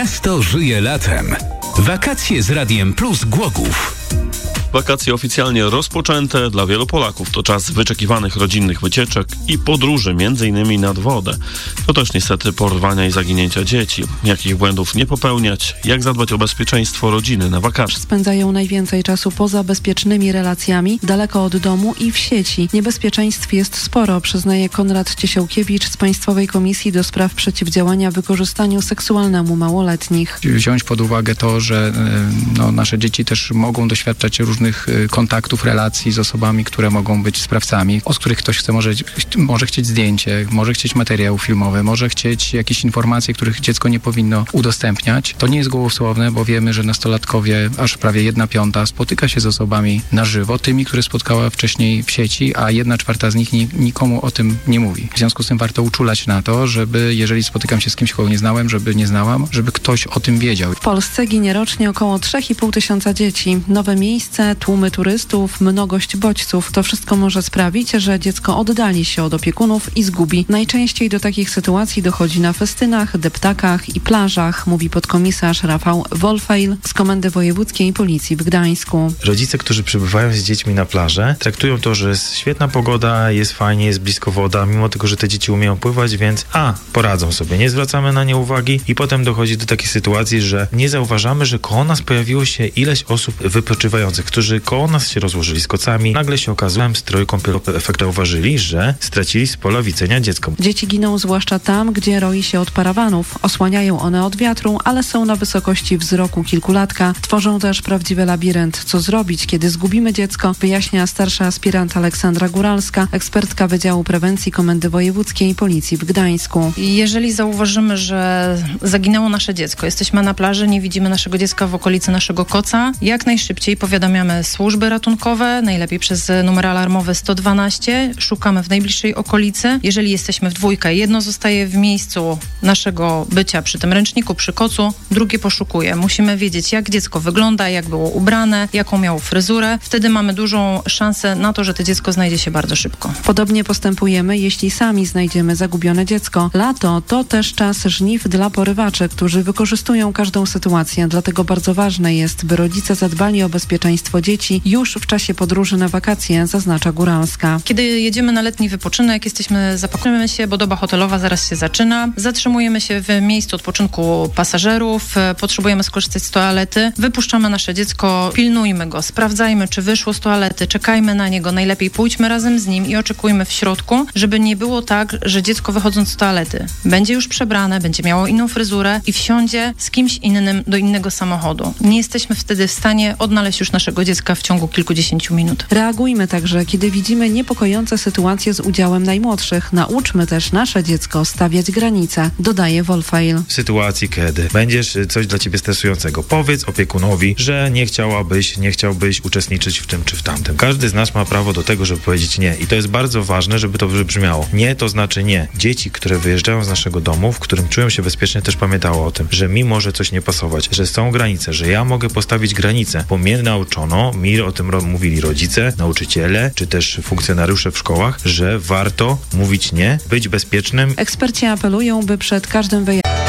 Miasto żyje latem. Wakacje z Radiem Plus Głogów. Wakacje oficjalnie rozpoczęte. Dla wielu Polaków to czas wyczekiwanych rodzinnych wycieczek i podróży, m.in. nad wodę. To też niestety porwania i zaginięcia dzieci. Jakich błędów nie popełniać? Jak zadbać o bezpieczeństwo rodziny na wakacje? Spędzają najwięcej czasu poza bezpiecznymi relacjami, daleko od domu i w sieci. Niebezpieczeństw jest sporo, przyznaje Konrad Ciesiałkiewicz z Państwowej Komisji do Spraw Przeciwdziałania Wykorzystaniu Seksualnemu Małoletnich. Wziąć pod uwagę to, że nasze dzieci też mogą doświadczać różnych kontaktów, relacji z osobami, które mogą być sprawcami, od których ktoś może chcieć zdjęcie, może chcieć materiał filmowy, może chcieć jakieś informacje, których dziecko nie powinno udostępniać. To nie jest gołosłowne, bo wiemy, że nastolatkowie, aż prawie 1/5 spotyka się z osobami na żywo, tymi, które spotkała wcześniej w sieci, a 1/4 z nich nikomu o tym nie mówi. W związku z tym warto uczulać na to, żeby, jeżeli spotykam się z kimś, kogo nie znałem, żeby ktoś o tym wiedział. W Polsce ginie rocznie około 3,5 tysiąca dzieci. Nowe miejsce, tłumy turystów, mnogość bodźców. To wszystko może sprawić, że dziecko oddali się od opiekunów i zgubi. Najczęściej do takich sytuacji dochodzi na festynach, deptakach i plażach, mówi podkomisarz Rafał Wolfeil z Komendy Wojewódzkiej Policji w Gdańsku. Rodzice, którzy przybywają z dziećmi na plażę, traktują to, że jest świetna pogoda, jest fajnie, jest blisko woda, mimo tego, że te dzieci umieją pływać, więc poradzą sobie, nie zwracamy na nie uwagi i potem dochodzi do takiej sytuacji, że nie zauważamy, że koło nas pojawiło się ileś osób wypoczywających, którzy koło nas się rozłożyli z kocami. Nagle się okazuje, że stroju kąpielowy efekt zauważyli, że stracili z pola widzenia dziecko. Dzieci giną zwłaszcza tam, gdzie roi się od parawanów. Osłaniają one od wiatru, ale są na wysokości wzroku kilkulatka. Tworzą też prawdziwy labirynt. Co zrobić, kiedy zgubimy dziecko? Wyjaśnia starsza aspirant Aleksandra Góralska, ekspertka Wydziału Prewencji Komendy Wojewódzkiej Policji w Gdańsku. Jeżeli zauważymy, że zaginęło nasze dziecko, jesteśmy na plaży, nie widzimy naszego dziecka w okolicy naszego koca, jak najszybciej powiadamiamy służby ratunkowe, najlepiej przez numer alarmowy 112. Szukamy w najbliższej okolicy. Jeżeli jesteśmy w dwójkę, jedno zostaje w miejscu naszego bycia przy tym ręczniku, przy kocu, drugie poszukuje. Musimy wiedzieć, jak dziecko wygląda, jak było ubrane, jaką miało fryzurę. Wtedy mamy dużą szansę na to, że to dziecko znajdzie się bardzo szybko. Podobnie postępujemy, jeśli sami znajdziemy zagubione dziecko. Lato to też czas żniw dla porywaczy, którzy wykorzystują każdą sytuację. Dlatego bardzo ważne jest, by rodzice zadbali o bezpieczeństwo dzieci już w czasie podróży na wakacje, zaznacza Góralska. Kiedy jedziemy na letni wypoczynek, zapakujemy się, bo doba hotelowa zaraz się zaczyna. Zatrzymujemy się w miejscu odpoczynku pasażerów, potrzebujemy skorzystać z toalety, wypuszczamy nasze dziecko, pilnujmy go, sprawdzajmy, czy wyszło z toalety, czekajmy na niego, najlepiej pójdźmy razem z nim i oczekujmy w środku, żeby nie było tak, że dziecko wychodząc z toalety będzie już przebrane, będzie miało inną fryzurę i wsiądzie z kimś innym do innego samochodu. Nie jesteśmy wtedy w stanie odnaleźć już naszego dziecka w ciągu kilkudziesięciu minut. Reagujmy także, kiedy widzimy niepokojące sytuacje z udziałem najmłodszych. Nauczmy też nasze dziecko stawiać granice, dodaje Wolfeil. W sytuacji, kiedy będziesz coś dla ciebie stresującego, powiedz opiekunowi, że nie chciałbyś uczestniczyć w tym czy w tamtym. Każdy z nas ma prawo do tego, żeby powiedzieć nie. I to jest bardzo ważne, żeby to wybrzmiało. Nie to znaczy nie. Dzieci, które wyjeżdżają z naszego domu, w którym czują się bezpiecznie, też pamiętało o tym, że mi może coś nie pasować, że są granice, że ja mogę postawić granice, bo mnie nauczono, mi o tym mówili rodzice, nauczyciele, czy też funkcjonariusze w szkołach, że warto mówić nie, być bezpiecznym. Eksperci apelują, by przed każdym wyjazdem